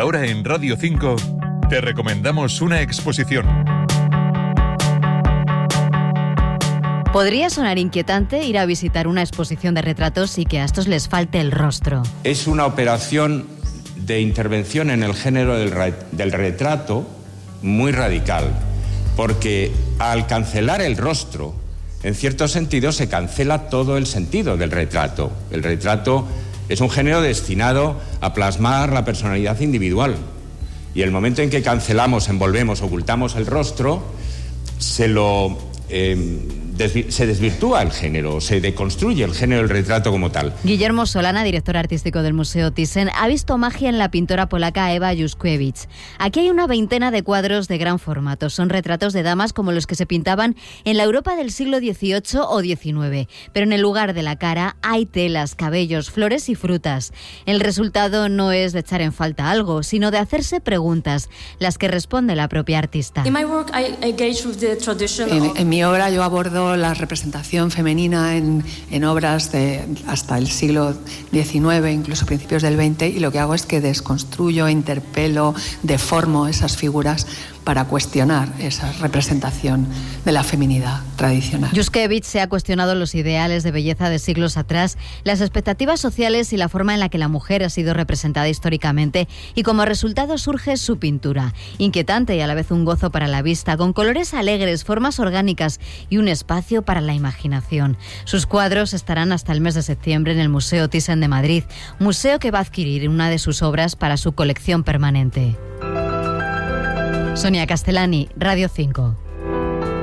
ahora en Radio 5 te recomendamos una exposición. Podría sonar inquietante ir a visitar una exposición de retratos y que a estos les falte el rostro. Es una operación de intervención en el género del retrato muy radical, porque al cancelar el rostro, en cierto sentido se cancela todo el sentido del retrato. El retrato es un género destinado a plasmar la personalidad individual, y el momento en que cancelamos, envolvemos, ocultamos el rostro, se desvirtúa el género, se deconstruye el género del retrato como tal. Guillermo Solana, director artístico del Museo Thyssen, ha visto magia en la pintora polaca Ewa Juszkiewicz. Aquí hay una veintena de cuadros de gran formato. Son retratos de damas como los que se pintaban en la Europa del siglo XVIII o XIX. Pero en el lugar de la cara hay telas, cabellos, flores y frutas. El resultado no es de echar en falta algo, sino de hacerse preguntas, las que responde la propia artista. En mi obra yo abordo la representación femenina en obras de hasta el siglo XIX, incluso principios del XX, y lo que hago es que desconstruyo, interpelo, deformo esas figuras para cuestionar esa representación de la feminidad tradicional. Juszkiewicz se ha cuestionado los ideales de belleza de siglos atrás, las expectativas sociales y la forma en la que la mujer ha sido representada históricamente, y como resultado surge su pintura, inquietante y a la vez un gozo para la vista, con colores alegres, formas orgánicas y un espacio para la imaginación. Sus cuadros estarán hasta el mes de septiembre en el Museo Thyssen de Madrid, museo que va a adquirir una de sus obras para su colección permanente. Sonia Castellani, Radio 5.